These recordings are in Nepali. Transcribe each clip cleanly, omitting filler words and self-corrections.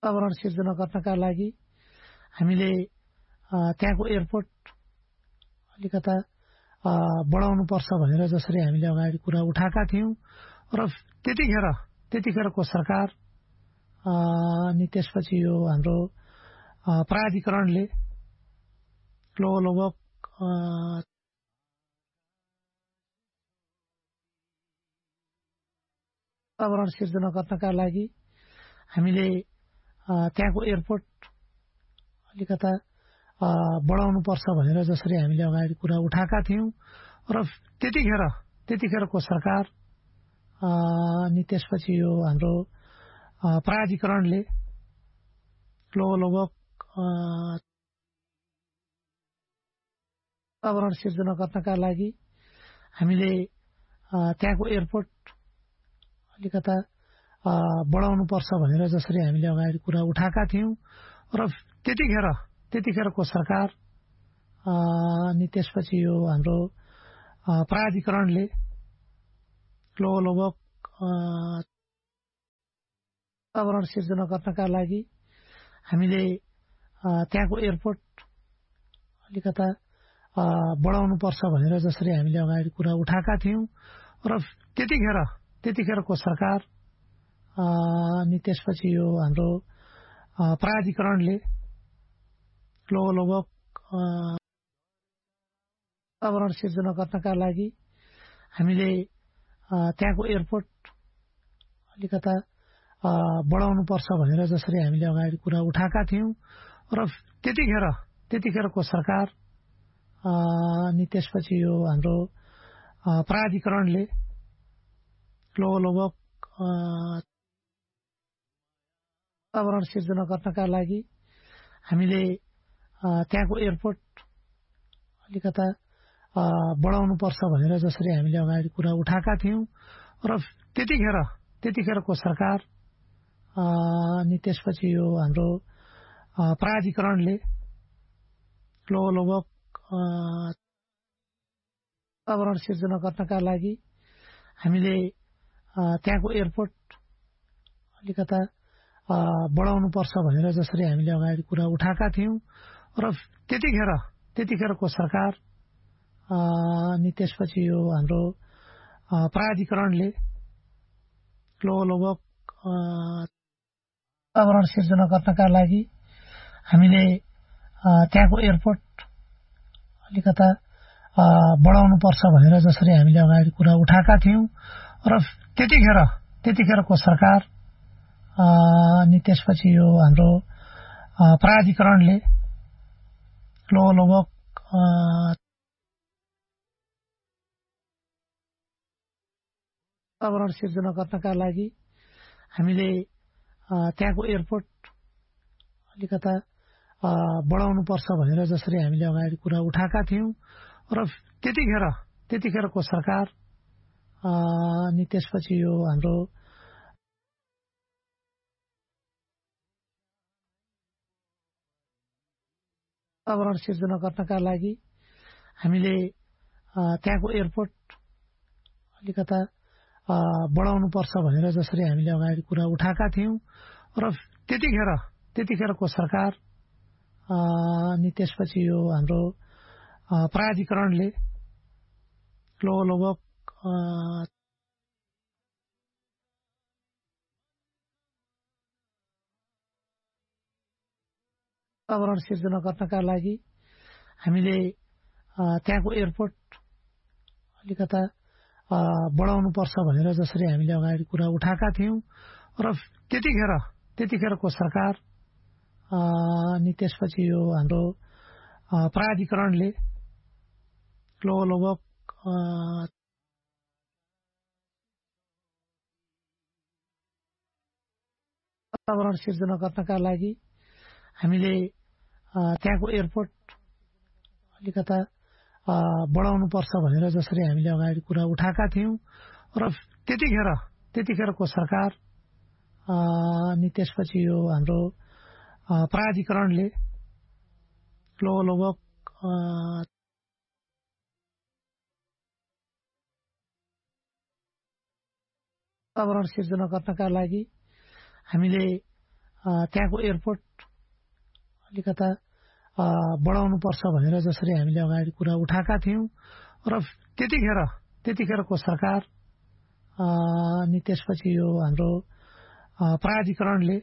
वातावरण सिर्जना गर्नका लागि हामीले त्यहाँको एयरपोर्ट अलिकता बढाउनु पर्छ भनेर जसरी हामीले अगाडि कुरा उठाएका थियौं र त्यतिखेरको सरकार अनि त्यसपछि यो हाम्रो प्राधिकरणले लगभग वातावरण सिर्जना गर्नका लागि हामीले त्यहाँको एयरपोर्ट अलिकता बढाउनु पर्छ भनेर जसरी हामीले अगाडि कुरा उठाएका थियौं र त्यतिखेरको सरकार अनि त्यसपछि यो हाम्रो प्राधिकरणले लगभग वातावरण सिर्जना गर्नका लागि हामीले त्यहाँको एयरपोर्ट अलिकता बढाउनु पर्छ भनेर जसरी हामीले अगाडि कुरा उठाएका थियौं र त्यतिखेरको सरकार अनि त्यसपछि यो हाम्रो प्राधिकरणले लगभग वातावरण सिर्जना गर्नका लागि हामीले त्यहाँको एयरपोर्ट अलिकता बढाउनु पर्छ भनेर जसरी हामीले अगाडि कुरा उठाएका थियौं र त्यतिखेरको सरकार अनि त्यसपछि यो हाम्रो प्राधिकरणले लगभग वातावरण सिर्जना गर्नका लागि हामीले त्यहाँको एयरपोर्ट अलिकता बढाउनु पर्छ भनेर जसरी हामीले अगाडि कुरा उठाएका थियौं र त्यतिखेरको सरकार अनि त्यसपछि यो हाम्रो प्राधिकरणले लगभग वातावरण सिर्जना गर्नका लागि हामीले त्यहाँको एयरपोर्ट अलिकता बढाउनु पर्छ भनेर जसरी हामीले अगाडि कुरा उठाएका थियौं र त्यतिखेरको सरकार अनि त्यसपछि यो हाम्रो प्राधिकरणले लगभग वातावरण सिर्जना गर्नका लागि हामीले त्यहाँको एयरपोर्ट अलिकता बढाउनु पर्छ भनेर जसरी हामीले अगाडि कुरा उठाएका थियौं र त्यतिखेरको सरकार अनि त्यसपछि यो हाम्रो प्राधिकरणले लगभग वातावरण सिर्जना गर्नका लागि हामीले त्यहाँको एयरपोर्ट अलिकता बढाउनु पर्छ भनेर जसरी हामीले अगाडि कुरा उठाएका थियौं र त्यतिखेरको सरकार अनि त्यसपछि यो हाम्रो प्राधिकरणले लगभग वातावरण सिर्जना गर्नका लागि हामीले त्यहाँको एयरपोर्ट अलिकता बढाउनु पर्छ भनेर जसरी हामीले अगाडि कुरा उठाएका थियौं र त्यतिखेरको सरकार अनि त्यसपछि यो हाम्रो वातावरण सिर्जना गर्नका लागि हामीले त्यहाँको एयरपोर्ट अलिकता बढाउनु पर्छ भनेर जसरी हामीले अगाडि कुरा उठाएका थियौं र त्यतिखेरको सरकार अनि त्यसपछि यो हाम्रो प्राधिकरणले लगभग वातावरण सिर्जना गर्नका लागि हामीले त्यहाँको एयरपोर्ट अलिकता बढाउनु पर्छ भनेर जसरी हामीले अगाडि कुरा उठाएका थियौं र त्यतिखेरको सरकार अनि त्यसपछि यो हाम्रो प्राधिकरणले लगभग वातावरण सिर्जना गर्नका लागि हामीले त्यहाँको एयरपोर्ट अलिकता बढाउनु पर्छ भनेर जसरी हामीले अगाडि कुरा उठाएका थियौं र त्यतिखेरको सरकार अनि त्यसपछि यो हाम्रो प्राधिकरणले लगभग वातावरण सिर्जना गर्नका लागि हामीले त्यहाँको एयरपोर्ट अलिकता बढाउनुपर्छ भनेर जसरी हामीले अगाडि कुरा उठाएका थियौं र त्यतिखेरको सरकार अनि त्यसपछि यो हाम्रो प्राधिकरणले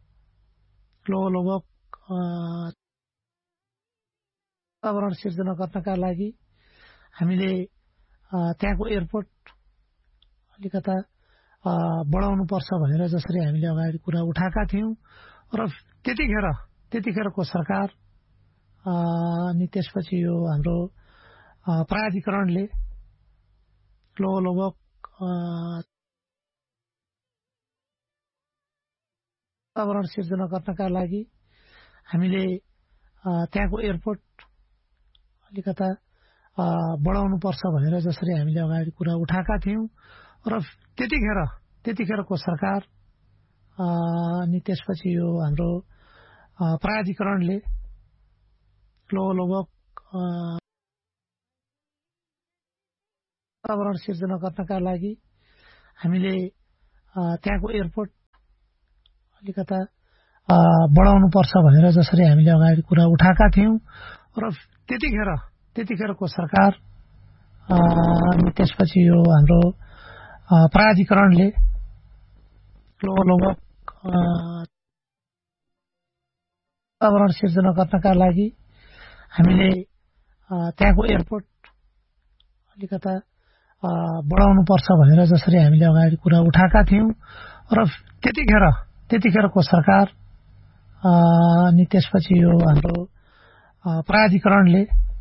लगभग वातावरण सिर्जना गर्नका लागि हामीले त्यहाँको एयरपोर्ट अलिकता बढाउनुपर्छ भनेर जसरी हामीले अगाडि कुरा उठाएका थियौं र त्यतिखेरको सरकार अनि त्यसपछि यो हाम्रो प्राधिकरणले लगभग वातावरण सिर्जना गर्नका लागि हामीले त्यहाँको एयरपोर्ट अलिकता बढाउनुपर्छ भनेर जसरी हामीले अगाडि कुरा उठाएका थियौं र त्यतिखेरको सरकार अनि त्यसपछि यो हाम्रो प्राधिकरणले लगभग वातावरण सिर्जना गर्नका लागि हामीले त्यहाँको एयरपोर्ट अलिकता बढाउनुपर्छ भनेर जसरी हामीले अगाडि कुरा उठाएका थियौं र त्यतिखेरको सरकार अनि त्यसपछि यो हाम्रो प्राधिकरणले लगभग वातावरण सिर्जना गर्नका लागि हामीले त्यहाँको एयरपोर्ट अलिकता बढाउनुपर्छ भनेर जसरी हामीले अगाडि कुरा उठाएका थियौं र त्यतिखेरको सरकार अनि त्यसपछि यो हाम्रो प्राधिकरणले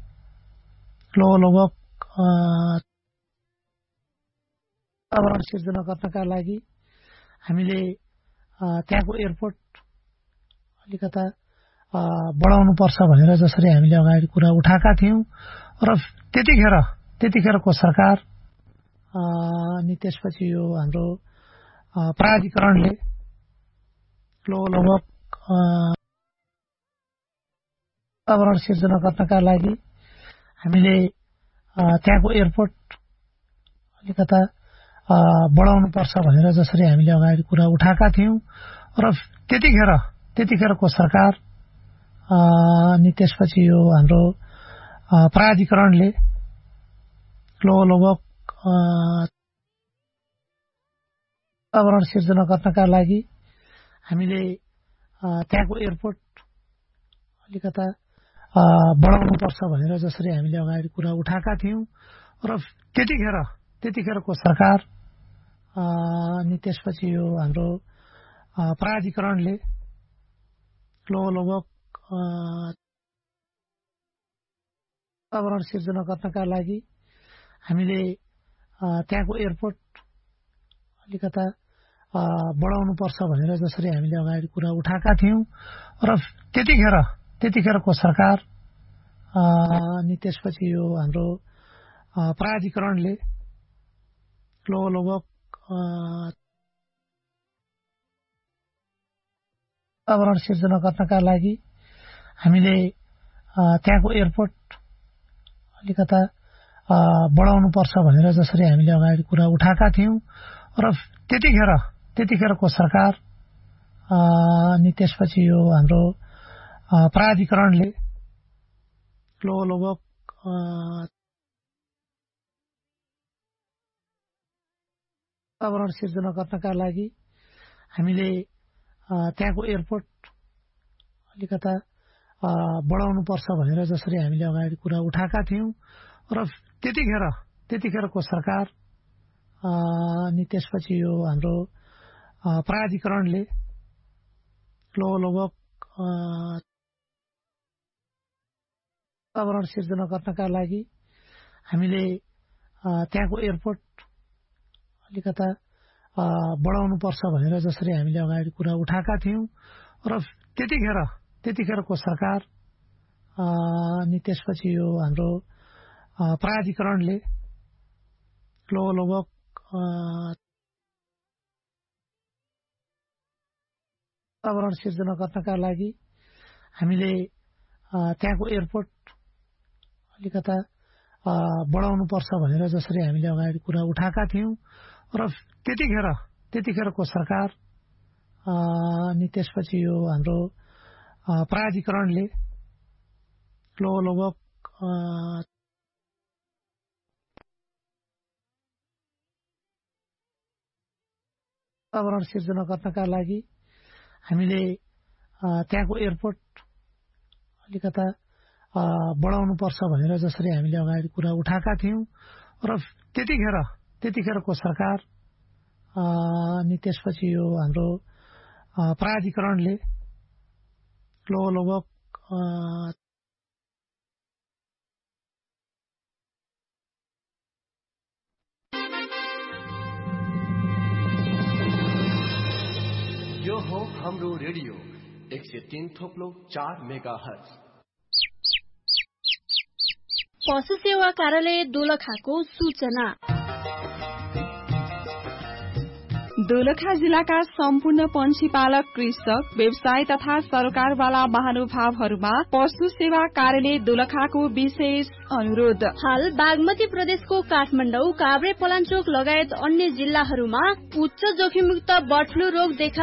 लगभग वातावरण सिर्जना गर्नका लागि हामीले त्यहाँको एयरपोर्ट अलिकता बढाउनुपर्छ भनेर जसरी हामीले अगाडि कुरा उठाएका थियौं र त्यतिखेरको सरकार अनि त्यसपछि यो हाम्रो प्राधिकरणले लगभग वातावरण सिर्जना गर्नका लागि हामीले त्यहाँको एयरपोर्ट अलिकता बढाउनुपर्छ भनेर जसरी हामीले अगाडि कुरा उठाएका थियौं र त्यतिखेरको सरकार अनि त्यसपछि यो हाम्रो प्राधिकरणले लगभग वातावरण सिर्जना गर्नका लागि हामीले त्यहाँको एयरपोर्ट अलिकता बढाउनुपर्छ भनेर जसरी हामीले अगाडि कुरा उठाएका थियौं र त्यतिखेरको सरकार अनि त्यसपछि यो हाम्रो प्राधिकरणले लगभग वातावरण सिर्जना गर्नका लागि हामीले त्यहाँको एयरपोर्ट अलिकता बढाउनुपर्छ भनेर जसरी हामीले अगाडि कुरा उठाएका थियौं र त्यतिखेरको सरकार अनि त्यसपछि यो हाम्रो प्राधिकरणले लगभग वातावरण सिर्जना गर्नका लागि हामीले त्यहाँको एयरपोर्ट अलिकता बढाउनुपर्छ भनेर जसरी हामीले अगाडि कुरा उठाएका थियौं र त्यतिखेरको सरकार अनि त्यसपछि यो हाम्रो प्राधिकरणले लगभग वातावरण सिर्जना गर्नका लागि हामीले त्यहाँको एयरपोर्ट अलिकता बढाउनुपर्छ भनेर जसरी हामीले अगाडि कुरा उठाएका थियौं र त्यतिखेरको सरकार अनि त्यसपछि यो हाम्रो प्राधिकरणले लगभग वातावरण सिर्जना गर्नका लागि हामीले त्यहाँको एयरपोर्ट अलिकता बढाउनुपर्छ भनेर जसरी हामीले अगाडि कुरा उठाएका थियौं र त्यतिखेरको सरकार अनि त्यसपछि यो हाम्रो प्राधिकरणले लगभग वातावरण सिर्जना गर्नका लागि हामीले त्यहाँको एयरपोर्ट अलिकता बढाउनुपर्छ भनेर जसरी हामीले अगाडि कुरा उठाएका थियौं र त्यतिखेरको सरकार अनि अनि त्यसपछि यो हाम्रो प्राधिकरणले लगभग वातावरण सिर्जना गर्नका लागि हामीले त्यहाँको एयरपोर्ट अलिकता बढाउनु पर्छ भनेर जसरी हामीले अगाडि कुरा उठाएका थियौं र त्यतिखेरको सरकार अनि त्यसपछि यो हाम्रो प्राधिकरणले लगभग यो हो हाम्रो रेडियो 103.4 मेगाहर्ज। पशु सेवा कार्यालय दोलखाको सूचना। दोलखा जिल्लाका सम्पूर्ण पंक्षी पालक, कृषक, व्यवसाय तथा सरकारवाला महानुभावहरूमा पशु सेवा कार्यालय दोलखाको विशेष अनुरोध। हाल बागमती प्रदेशको काठमाडौँ, काभ्रे, पलाञ्चोक लगायत अन्य जिल्लाहरूमा उच्च जोखिमयुक्त बर्ड फ्लू रोग देखा